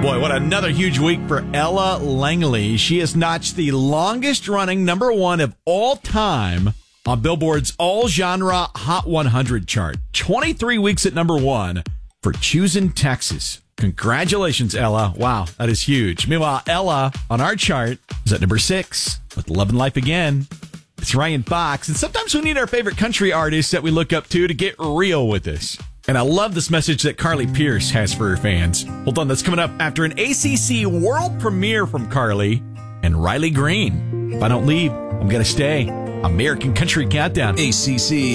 boy, what another huge week for Ella Langley. She has notched the longest running number one of all time on Billboard's all genre Hot 100 chart. 23 weeks at number one for Choosing Texas. Congratulations, Ella. Wow, that is huge. Meanwhile, Ella on our chart is at number 6 with Love and Life Again. It's Ryan Fox. And sometimes we need our favorite country artists that we look up to get real with us. And I love this message that Carly Pearce has for her fans. Hold on, that's coming up after an ACC world premiere from Carly and Riley Green. If I don't leave, I'm going to stay. American Country Countdown. ACC.